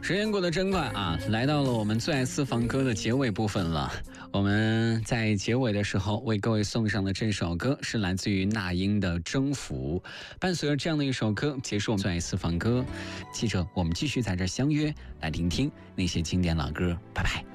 时间过得真快啊，来到了我们最爱私房歌的结尾部分了。我们在结尾的时候为各位送上的这首歌是来自于那英的《征服》。伴随着这样的一首歌，结束我们最爱私房歌。记着，我们继续在这相约，来聆听那些经典老歌。拜拜。